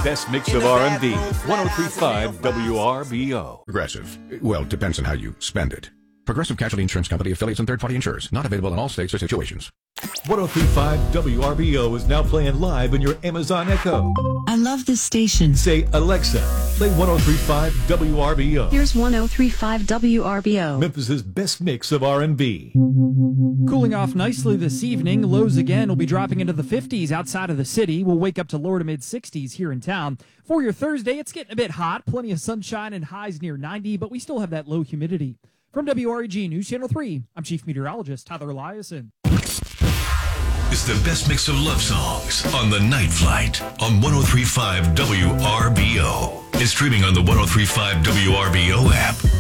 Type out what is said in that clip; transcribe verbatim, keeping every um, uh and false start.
best mix of R and B. one oh three point five W R B O. Progressive. Well, depends on how you spend it. Progressive Casualty Insurance Company, affiliates, and third-party insurers. Not available in all states or situations. one oh three point five W R B O is now playing live in your Amazon Echo. I love this station. Say, Alexa, play one oh three point five W R B O. Here's one oh three point five W R B O. Memphis's best mix of R and B. Cooling off nicely this evening. Lows again will be dropping into the fifties outside of the city. We'll wake up to lower to mid sixties here in town. For your Thursday, it's getting a bit hot. Plenty of sunshine and highs near ninety, but we still have that low humidity. From W R E G News Channel three, I'm Chief Meteorologist Tyler Eliason. It's the best mix of love songs on The Night Flight on one oh three point five W R B O. It's streaming on the one oh three point five W R B O app.